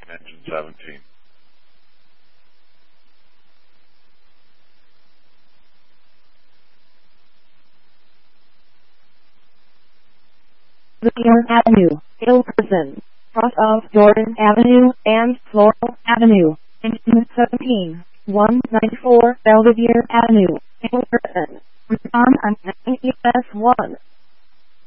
engine 17. Villiers Avenue, Ilkerson, cross of Jordan Avenue and Floral Avenue, engine 17, 194 Belvedere Avenue, Ilkerson, return on ES1.